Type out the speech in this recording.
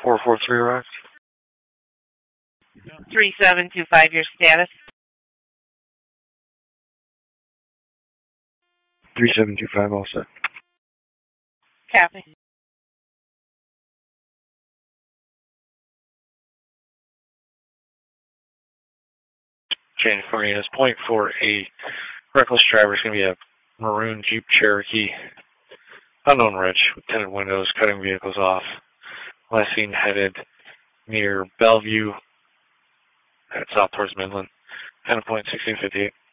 443 Rock. 3725, your status. 3725 also. Copy. Change 40 is point for a reckless driver. It's going to be a maroon Jeep Cherokee, unknown reg, with tinted windows, cutting vehicles off. Last seen headed near Bellevue, at south towards Midland. 10.1658.